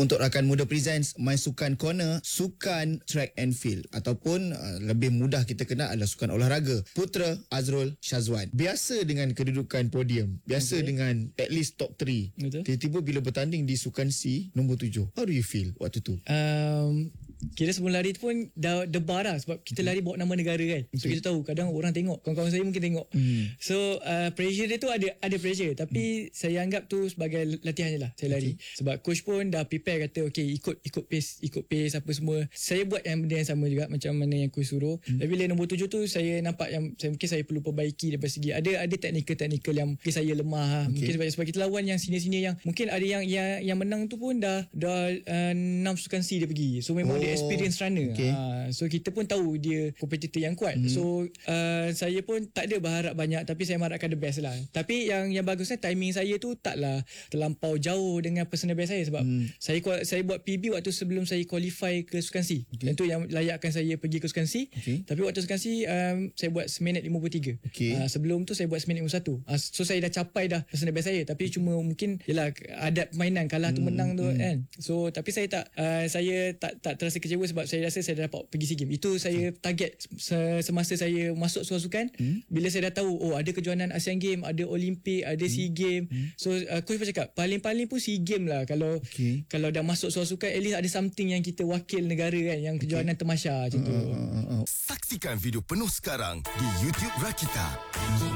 Untuk rakan muda presents My Sukan Corner, sukan track and field ataupun lebih mudah kita kenal adalah sukan olahraga. Putra Azrul Syazwan biasa dengan kedudukan podium, biasa dengan at least top 3. Betul. Tiba-tiba bila bertanding di sukan C nombor 7, how do you feel waktu tu? Kira sebelum lari tu pun dah debar dah, sebab kita lari bawa nama negara kan. So kita tahu kadang orang tengok, kawan-kawan saya mungkin tengok. So pressure dia tu ada pressure, tapi saya anggap tu sebagai latihan je lah saya lari. Sebab coach pun dah prepare, kata okay, ikut pace apa semua. Saya buat yang benda yang sama juga macam mana yang coach suruh. Tapi bila nombor 7 tu saya nampak yang mungkin saya perlu perbaiki daripada segi ada teknikal yang mungkin saya lemah. Mungkin sebab kita lawan yang senior-senior yang mungkin ada yang menang tu pun dah 6 sukan C dia pergi. So memang dia experience runner. So kita pun tahu dia kompetitor yang kuat. So saya pun tak ada berharap banyak, tapi saya mengharapkan the best lah. Tapi yang bagusnya timing saya tu taklah terlampau jauh dengan personal best saya, sebab saya buat PB waktu sebelum saya qualify ke sukan C. Itu yang layakkan saya pergi ke sukan C. Tapi waktu sukan C saya buat 1 minit 53. Sebelum tu saya buat 1 minit 51. So saya dah capai dah personal best saya, tapi cuma mungkin yalah adat permainan, kalah tu menang tu kan. So tapi saya tak terasa kecewa, sebab saya rasa saya dah dapat pergi SEA Games. Itu saya target semasa saya masuk sukan. Bila saya dah tahu ada kejohanan ASEAN Games, ada Olimpik, ada SEA Games. So coach pun cakap paling-paling pun SEA Games lah, kalau dah masuk sukan at least ada something yang kita wakil negara kan, yang kejohanan Temasya macam tu. Saksikan video penuh sekarang di YouTube Rakita.